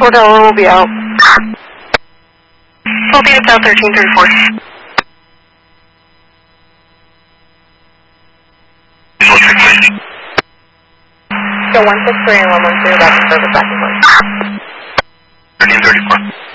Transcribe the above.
Delaware will be out. Full data South 1334. So 163 and 113 about to service back and forth. 1334.